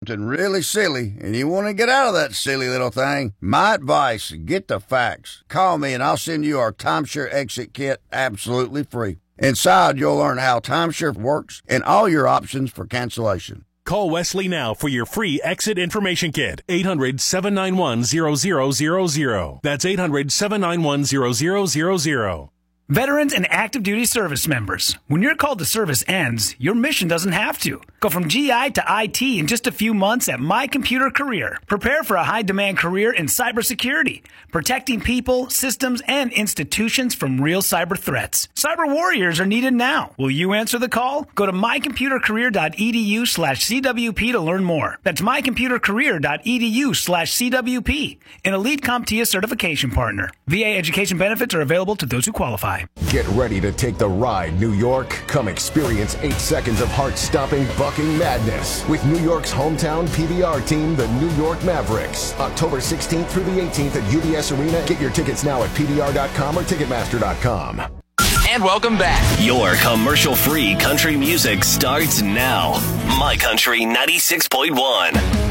something really silly and you want to get out of that silly little thing, my advice, get the facts. Call me and I'll send you our timeshare exit kit absolutely free. Inside, you'll learn how timeshare works and all your options for cancellation. Call Wesley now for your free exit information kit. 800-791-0000. That's 800-791-0000. Veterans and active duty service members, when your call to service ends, your mission doesn't have to. Go from GI to IT in just a few months at My Computer Career. Prepare for a high-demand career in cybersecurity, protecting people, systems, and institutions from real cyber threats. Cyber warriors are needed now. Will you answer the call? Go to mycomputercareer.edu/CWP to learn more. That's mycomputercareer.edu/CWP, an Elite CompTIA certification partner. VA education benefits are available to those who qualify. Get ready to take the ride, New York. Come experience 8 seconds of heart-stopping, bucking madness with New York's hometown PBR team, the New York Mavericks. October 16th through the 18th at UBS Arena. Get your tickets now at PBR.com or Ticketmaster.com. And welcome back. Your commercial-free country music starts now. My Country 96.1.